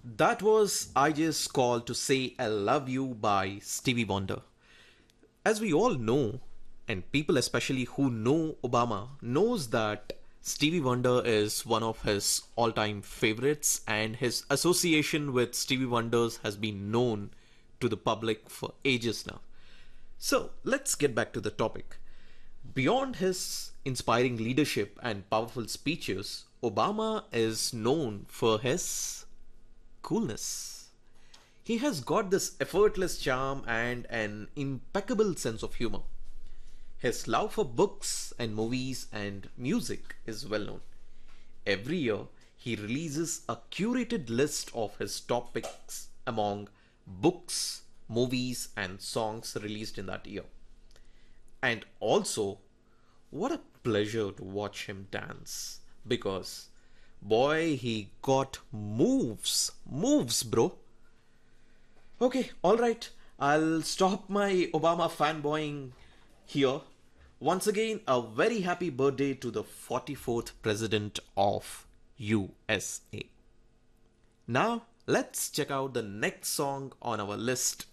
That was I Just Called to Say I Love You by Stevie Wonder. As we all know, and people especially who know Obama knows that Stevie Wonder is one of his all-time favorites and his association with Stevie Wonders has been known to the public for ages now. So, let's get back to the topic. Beyond his inspiring leadership and powerful speeches, Obama is known for his coolness. He has got this effortless charm and an impeccable sense of humor. His love for books and movies and music is well known. Every year, he releases a curated list of his top picks among books, movies, and songs released in that year. And also, what a pleasure to watch him dance because boy, he got moves. Moves, bro. Okay, alright. I'll stop my Obama fanboying here. Once again, a very happy birthday to the 44th President of USA. Now, let's check out the next song on our list